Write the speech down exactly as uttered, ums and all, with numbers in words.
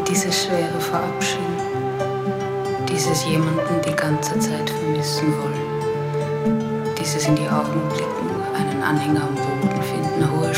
Dieses schwere Verabschieden, dieses jemanden die ganze Zeit vermissen wollen, dieses in die Augen blicken, einen Anhänger am Boden finden, hohe